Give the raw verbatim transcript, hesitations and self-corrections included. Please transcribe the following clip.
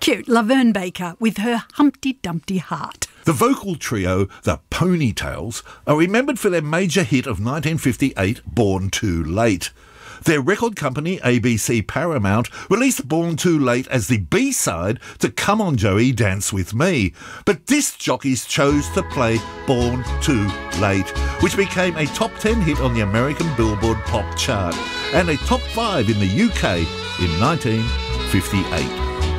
cute, Laverne Baker with her Humpty Dumpty Heart. The vocal trio, the Ponytails, are remembered for their major hit of nineteen fifty-eight, Born Too Late. Their record company, A B C Paramount, released Born Too Late as the B-side to Come On Joey, Dance With Me. But disc jockeys chose to play Born Too Late, which became a top ten hit on the American Billboard Pop chart and a top five in the U K in nineteen fifty-eight.